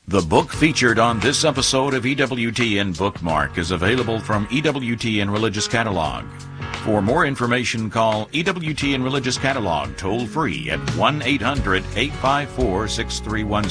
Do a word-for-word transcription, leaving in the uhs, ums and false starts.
The book featured on this episode of E W T N Bookmark is available from E W T N Religious Catalog. For more information, call E W T N Religious Catalog toll-free at one eight hundred, eight five four, six three one zero.